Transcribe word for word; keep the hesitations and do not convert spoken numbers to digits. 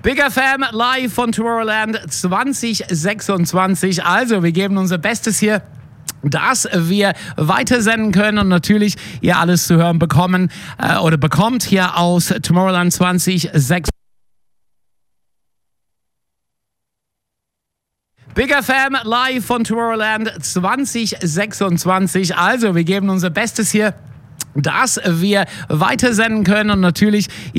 Big F M live von Tomorrowland zwanzig sechsundzwanzig. Also, wir geben unser Bestes hier, dass wir weitersenden können und natürlich ihr alles zu hören bekommen äh, oder bekommt hier aus Tomorrowland zwanzig sechsundzwanzig. Big F M live von Tomorrowland zwanzig sechsundzwanzig. Also, wir geben unser Bestes hier, dass wir weitersenden können und natürlich